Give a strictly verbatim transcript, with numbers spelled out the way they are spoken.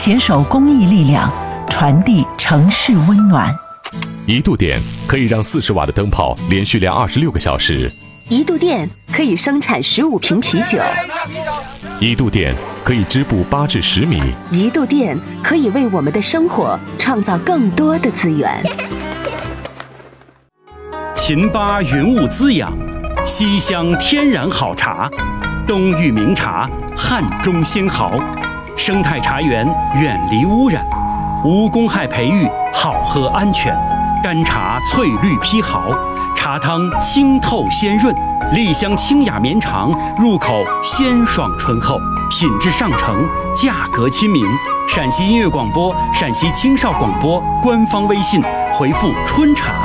携手公益力量，传递城市温暖。 一度电可以让四十瓦的灯泡连续亮二十六个小时。 一度电可以生产十五瓶啤酒。 一度电可以织布八至十米。 一度电可以为我们的生活创造更多的资源。 秦巴云雾滋养，西乡天然好茶，东域名茶，汉中鲜毫，生态茶园远离污染，无公害培育，好喝安全，干茶翠绿披毫，茶汤清透鲜润，丽香清雅绵长，入口鲜爽醇厚，品质上乘，价格亲民。陕西音乐广播、陕西青少广播官方微信回复“春茶”